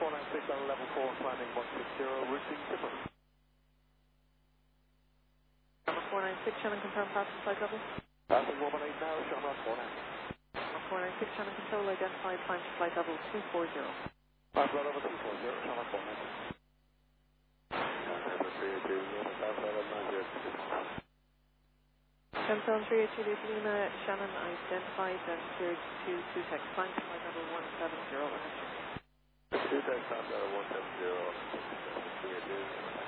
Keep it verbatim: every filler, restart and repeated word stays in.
four nine six on level four, climbing one six zero, routing Tipper. Number four nine six, Shannon, confirm passing flight level. Passing one one eight now, Shannon four nine. Number four nine six, Shannon, control, identified, climb to flight level two four zero. I've got over two four zero, Shannon four nine. Samsung three eight two Lima, Shannon, identified and cleared to two tech, climb to flight level one seven zero. two tech, climb level one seven zero.